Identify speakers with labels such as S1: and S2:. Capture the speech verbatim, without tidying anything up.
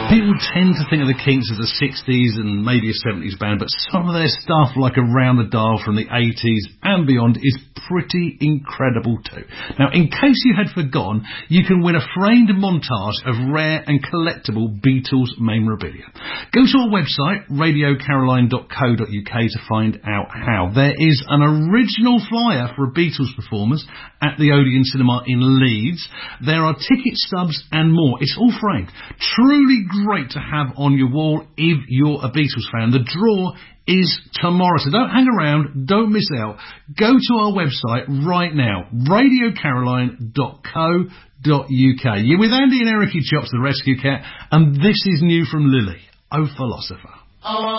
S1: People tend to think of the Kinks as a sixties and maybe a seventies band, but some of their stuff, like Around the Dial from the eighties and beyond, is pretty incredible too. Now, in case you had forgotten, you can win a framed montage of rare and collectible Beatles memorabilia. Go to our website, radio caroline dot co dot uk, to find out how. There is an original flyer for a Beatles performance at the Odeon Cinema in Leeds. There are ticket stubs and more. It's all framed. Truly great to have on your wall if you're a Beatles fan. The draw is tomorrow, so don't hang around, don't miss out. Go to our website right now, radio caroline dot co dot uk. You're with Andy and Eric Chops, the Rescue Cat, and this is new from Lily, Oh Philosopher. Oh.